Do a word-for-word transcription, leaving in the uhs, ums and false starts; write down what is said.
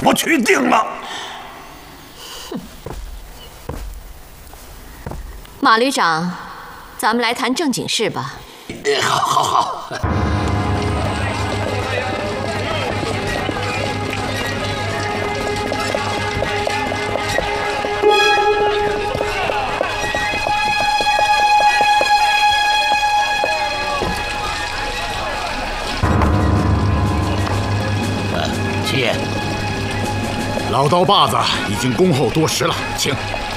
不去定了。 哼，马旅长，咱们来谈正经事吧。 好，好，好。 老刀把子已经恭候多时了，请。